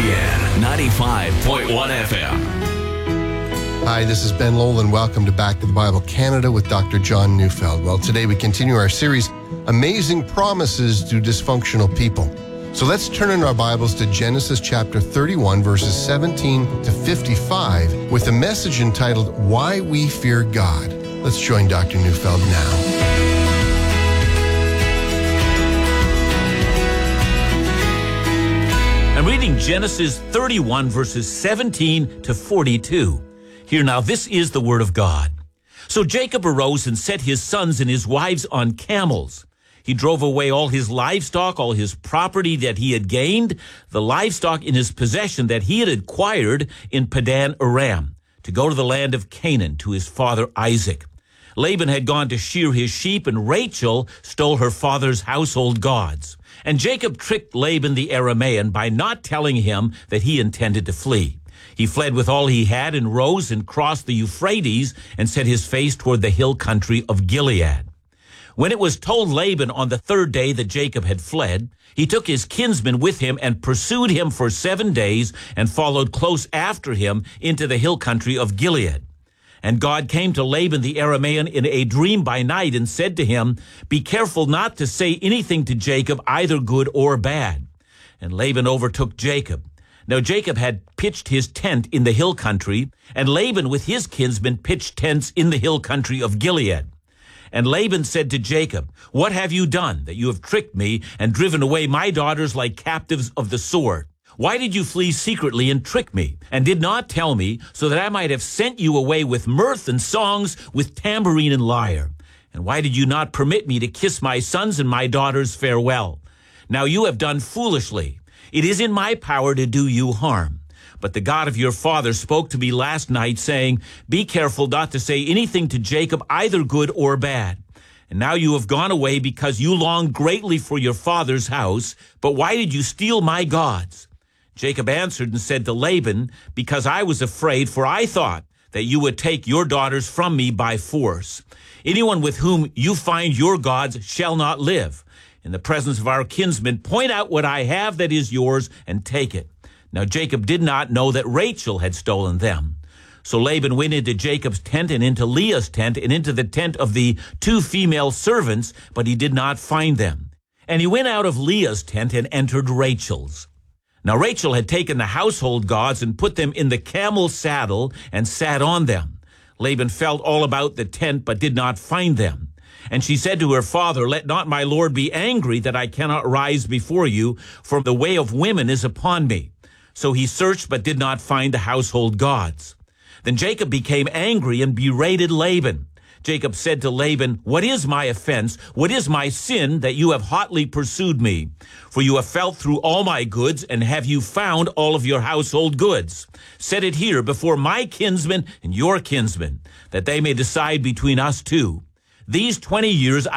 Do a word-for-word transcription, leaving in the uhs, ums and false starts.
N ninety-five point one F M. Hi, this is Ben Lowell, and welcome to Back to the Bible Canada with Doctor John Neufeld. Well, today we continue our series, Amazing Promises to Dysfunctional People. So let's turn in our Bibles to Genesis chapter thirty-one, verses seventeen to fifty-five, with a message entitled, Why We Fear God. Let's join Doctor Neufeld now. I'm reading Genesis thirty-one, verses seventeen to forty-two. Here now, this is the word of God. So Jacob arose and set his sons and his wives on camels. He drove away all his livestock, all his property that he had gained, the livestock in his possession that he had acquired in Padan Aram, to go to the land of Canaan to his father Isaac. Laban had gone to shear his sheep, and Rachel stole her father's household gods. And Jacob tricked Laban the Aramean by not telling him that he intended to flee. He fled with all he had and rose and crossed the Euphrates and set his face toward the hill country of Gilead. When it was told Laban on the third day that Jacob had fled, he took his kinsmen with him and pursued him for seven days and followed close after him into the hill country of Gilead. And God came to Laban the Aramean in a dream by night and said to him, Be careful not to say anything to Jacob, either good or bad. And Laban overtook Jacob. Now Jacob had pitched his tent in the hill country, and Laban with his kinsmen pitched tents in the hill country of Gilead. And Laban said to Jacob, What have you done, that you have tricked me and driven away my daughters like captives of the sword? Why did you flee secretly and trick me, and did not tell me, so that I might have sent you away with mirth and songs, with tambourine and lyre? And why did you not permit me to kiss my sons and my daughters farewell? Now you have done foolishly. It is in my power to do you harm. But the God of your father spoke to me last night, saying, Be careful not to say anything to Jacob, either good or bad. And now you have gone away because you longed greatly for your father's house. But why did you steal my gods? Jacob answered and said to Laban, Because I was afraid, for I thought that you would take your daughters from me by force. Anyone with whom you find your gods shall not live. In the presence of our kinsmen, point out what I have that is yours and take it. Now Jacob did not know that Rachel had stolen them. So Laban went into Jacob's tent and into Leah's tent and into the tent of the two female servants, but he did not find them. And he went out of Leah's tent and entered Rachel's. Now Rachel had taken the household gods and put them in the camel's saddle and sat on them. Laban felt all about the tent, but did not find them. And she said to her father, Let not my lord be angry that I cannot rise before you, for the way of women is upon me. So he searched, but did not find the household gods. Then Jacob became angry and berated Laban. Jacob said to Laban, What is my offense? What is my sin that you have hotly pursued me? For you have felt through all my goods, and have you found all of your household goods? Set it here before my kinsmen and your kinsmen, that they may decide between us two. These twenty years